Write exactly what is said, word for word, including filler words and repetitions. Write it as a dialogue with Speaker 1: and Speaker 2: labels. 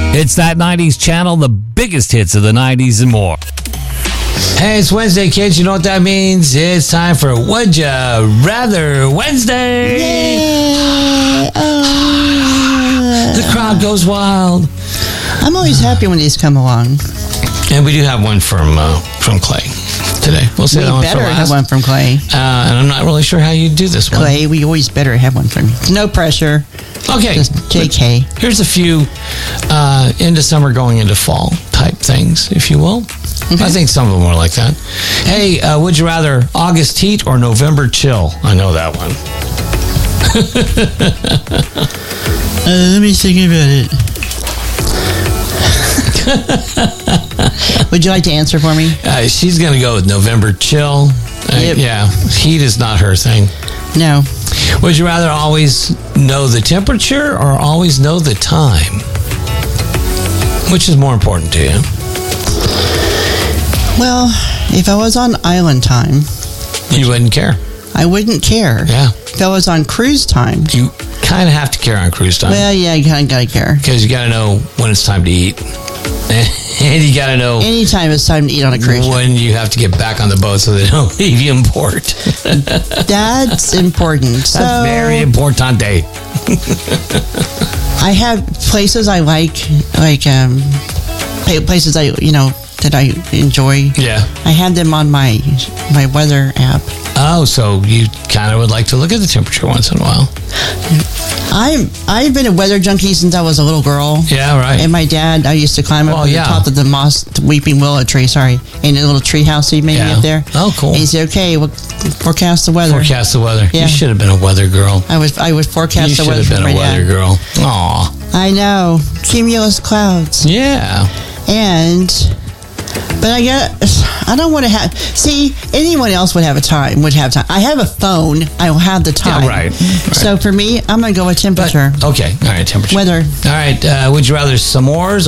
Speaker 1: It's That nineties Channel, the biggest hits of the nineties and more. Hey, it's Wednesday, kids. You know what that means? It's time for Would Ya Rather Wednesday.
Speaker 2: Yay! Oh.
Speaker 1: The crowd goes wild.
Speaker 2: I'm always happy when these come along.
Speaker 1: And we do have one from uh, from Clay today. We'll say
Speaker 2: We
Speaker 1: that one
Speaker 2: better
Speaker 1: for
Speaker 2: have
Speaker 1: last.
Speaker 2: one from Clay.
Speaker 1: Uh, and I'm not really sure how you do this one.
Speaker 2: Clay, we always better have one from you. No pressure.
Speaker 1: Okay.
Speaker 2: Just J K.
Speaker 1: Here's a few uh, into summer, going into fall type things, if you will.
Speaker 2: Okay.
Speaker 1: I think some of them are like that. Hey, uh, would you rather August heat or November chill? I know that one.
Speaker 2: Uh, let me think about it. Would you like to answer for me?
Speaker 1: Uh, she's going to go with November chill. Uh,
Speaker 2: Yep.
Speaker 1: Yeah, heat is not her thing.
Speaker 2: No.
Speaker 1: Would you rather always know the temperature or always know the time? Which is more important to you?
Speaker 2: Well, if I was on island time,
Speaker 1: You wouldn't care.
Speaker 2: I wouldn't care.
Speaker 1: Yeah.
Speaker 2: If I was on cruise time,
Speaker 1: You kind of have to care on cruise time.
Speaker 2: well, yeah, you kind of got to care.
Speaker 1: Because you got to know when it's time to eat. And you got to know
Speaker 2: Anytime it's time to eat on a cruise ship.
Speaker 1: when you have to get back on the boat so they don't leave you in port.
Speaker 2: That's important.
Speaker 1: That's
Speaker 2: so
Speaker 1: very importante.
Speaker 2: I have places I like, like um, pa- places I, you know, that I enjoy.
Speaker 1: Yeah.
Speaker 2: I have them on my my weather app.
Speaker 1: Oh, so you kind of would like to look at the temperature once in a while.
Speaker 2: I'm I've been a weather junkie since I was a little girl.
Speaker 1: Yeah, right.
Speaker 2: And my dad, I used to climb up
Speaker 1: Well,
Speaker 2: to
Speaker 1: yeah.
Speaker 2: the top of the moss, the weeping willow tree. Sorry, in a little tree house he made
Speaker 1: Yeah.
Speaker 2: me up there.
Speaker 1: Oh, cool.
Speaker 2: And he said, "Okay, we'll forecast the weather."
Speaker 1: Forecast the weather.
Speaker 2: Yeah.
Speaker 1: You should have been a weather girl.
Speaker 2: I was I would forecast
Speaker 1: You
Speaker 2: the
Speaker 1: should
Speaker 2: weather
Speaker 1: have
Speaker 2: for
Speaker 1: been
Speaker 2: my
Speaker 1: a weather
Speaker 2: dad.
Speaker 1: girl. Aw.
Speaker 2: I know, cumulus clouds.
Speaker 1: Yeah.
Speaker 2: And, but I got, I don't want to have, see, anyone else would have a time, would have time. I have a phone, I will have the time.
Speaker 1: Yeah, right, right.
Speaker 2: So for me, I'm going to go with
Speaker 1: But,
Speaker 2: temperature.
Speaker 1: okay. All right. Temperature.
Speaker 2: Weather.
Speaker 1: All right. Uh, would you rather s'mores